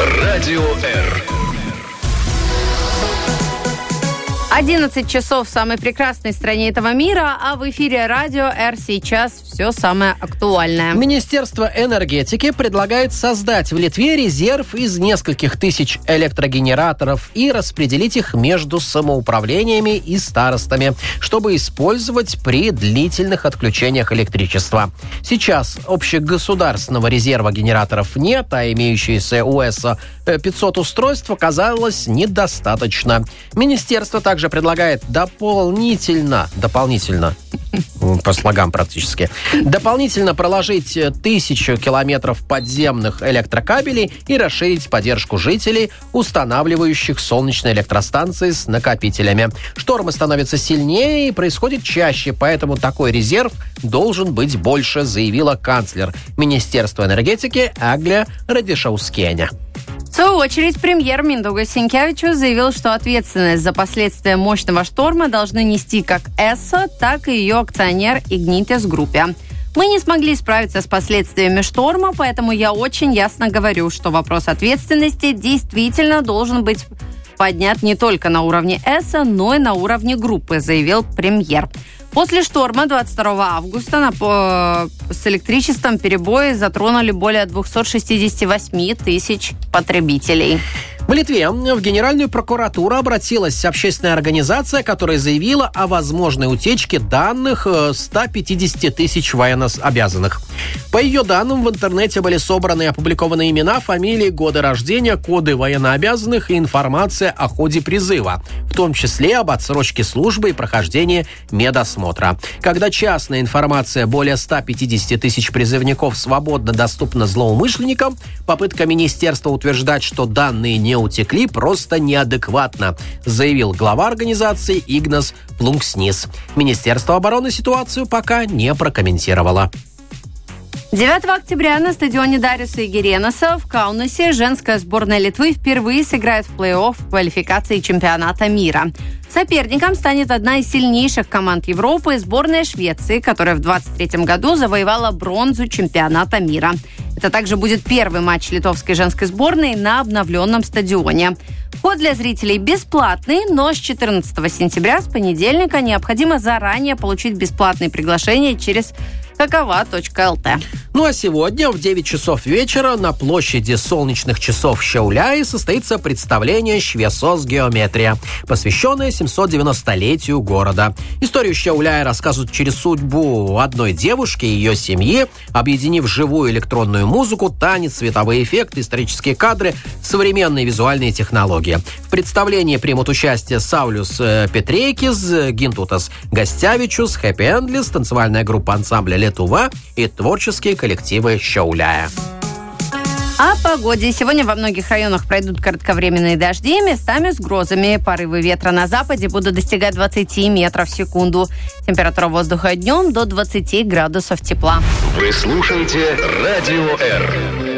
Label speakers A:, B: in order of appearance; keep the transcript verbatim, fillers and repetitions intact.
A: Радио Р.
B: одиннадцать часов в самой прекрасной стране этого мира, а в эфире Радио Р сейчас все самое актуальное.
C: Министерство энергетики предлагает создать в Литве резерв из нескольких тысяч электрогенераторов и распределить их между самоуправлениями и старостами, чтобы использовать при длительных отключениях электричества. Сейчас общегосударственного резерва генераторов нет, а имеющиеся у ЭСО пятьсот устройств оказалось недостаточно. Министерство также предлагает дополнительно, дополнительно, по слогам практически, дополнительно проложить тысячу километров подземных электрокабелей и расширить поддержку жителей, устанавливающих солнечные электростанции с накопителями. Штормы становятся сильнее и происходит чаще, поэтому такой резерв должен быть больше, заявила канцлер Министерства энергетики Аглия Радишаускеня.
B: В свою очередь, премьер Миндаугас Синкевичус заявил, что ответственность за последствия мощного шторма должны нести как ЭСО, так и ее акционер Ignitis Группе. Мы не смогли справиться с последствиями шторма, поэтому я очень ясно говорю, что вопрос ответственности действительно должен быть поднят не только на уровне ЭСО, но и на уровне группы, заявил премьер. После шторма двадцать второго августа на, по, с электричеством перебои затронули более двести шестьдесят восемь тысяч потребителей.
C: В Литве в Генеральную прокуратуру обратилась общественная организация, которая заявила о возможной утечке данных ста пятидесяти тысяч военнообязанных. По ее данным, в интернете были собраны и опубликованы имена, фамилии, годы рождения, коды военнообязанных и информация о ходе призыва, в том числе об отсрочке службы и прохождении медосмотра. Когда частная информация более ста пятидесяти тысяч призывников свободно доступна злоумышленникам, попытка министерства утверждать, что данные не утекли, просто неадекватно, заявил глава организации Игнас Плункснис. Министерство обороны ситуацию пока не прокомментировало.
B: девятого октября на стадионе Дариуса Игеренаса в Каунасе женская сборная Литвы впервые сыграет в плей-офф квалификации чемпионата мира. Соперником станет одна из сильнейших команд Европы – сборная Швеции, которая в двадцать третьем году завоевала бронзу чемпионата мира. Это также будет первый матч литовской женской сборной на обновленном стадионе. Вход для зрителей бесплатный, но с четырнадцатого сентября, с понедельника, необходимо заранее получить бесплатные приглашения через какова точка эл тэ.
C: Ну а сегодня в девять часов вечера на площади солнечных часов Šiauliai состоится представление «Šviesos геометрия», посвященное семисотдевяностолетию города. Историю Šiauliai рассказывают через судьбу одной девушки и ее семьи, объединив живую электронную музыку, танец, световые эффекты, исторические кадры, современные визуальные технологии. В представлении примут участие Саулюс Петрейкис, Гинтутас Гостявичус, Хэппи Эндлис, танцевальная группа ансамбля Летува и творческие коллективы Šiauliai.
B: О погоде. Сегодня во многих районах пройдут кратковременные дожди, местами с грозами. Порывы ветра на западе будут достигать двадцать метров в секунду. Температура воздуха днем до двадцати градусов тепла.
A: Вы слушаете Радио Р.